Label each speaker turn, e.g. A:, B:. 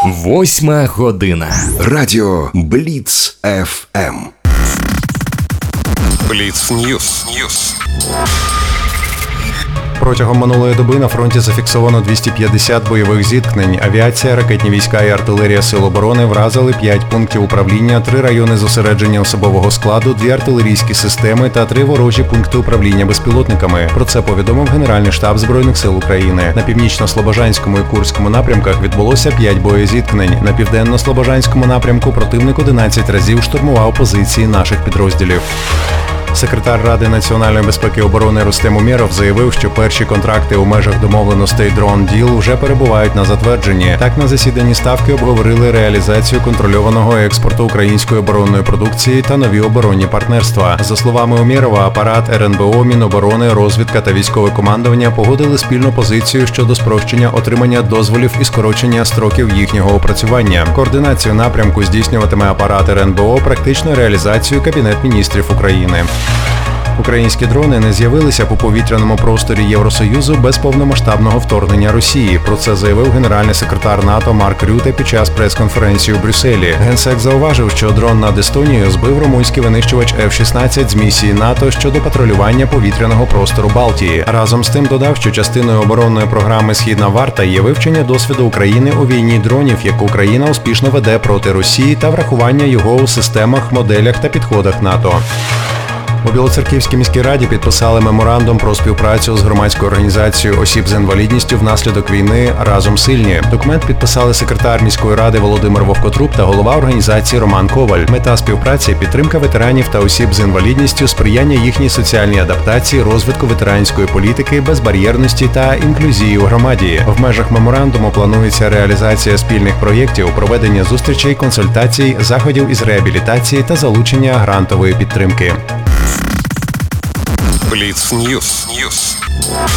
A: 8 година.
B: Радіо Бліц ФМ.
C: Бліц Ньюс.
D: Протягом минулої доби на фронті зафіксовано 250 бойових зіткнень. Авіація, ракетні війська і артилерія Сил оборони вразили 5 пунктів управління, 3 райони зосередження особового складу, 2 артилерійські системи та 3 ворожі пункти управління безпілотниками. Про це повідомив Генеральний штаб Збройних сил України. На північно-слобожанському і Курському напрямках відбулося 5 боєзіткнень. На південно-слобожанському напрямку противник 11 разів штурмував позиції наших підрозділів. Секретар Ради національної безпеки і оборони Рустем Умєров заявив, що перші контракти у межах домовленостей Drone Deal вже перебувають на затвердженні. Так, на засіданні Ставки обговорили реалізацію контрольованого експорту української оборонної продукції та нові оборонні партнерства. За словами Умєрова, апарат РНБО, Міноборони, розвідка та військове командування погодили спільну позицію щодо спрощення отримання дозволів і скорочення строків їхнього опрацювання. Координацію напрямку здійснюватиме апарат РНБО, практичну реалізацію Кабінет міністрів України. Українські дрони не з'явилися по повітряному просторі Євросоюзу без повномасштабного вторгнення Росії. Про це заявив генеральний секретар НАТО Марк Рюте під час прес-конференції у Брюсселі. Генсек зауважив, що дрон над Естонією збив румунський винищувач F-16 з місії НАТО щодо патрулювання повітряного простору Балтії. Разом з тим додав, що частиною оборонної програми «Східна варта» є вивчення досвіду України у війні дронів, яку Україна успішно веде проти Росії, та врахування його у системах, моделях та підходах НАТО. У Білоцерківській міській раді підписали меморандум про співпрацю з громадською організацією осіб з інвалідністю внаслідок війни «Разом сильні». Документ підписали секретар міської ради Володимир Вовкотруб та голова організації Роман Коваль. Мета співпраці – підтримка ветеранів та осіб з інвалідністю, сприяння їхній соціальній адаптації, розвитку ветеранської політики, безбар'єрності та інклюзії у громаді. В межах меморандуму планується реалізація спільних проєктів, проведення зустрічей, консультацій, заходів із реабілітації та залучення грантової підтримки.
C: Бліц Ньюс.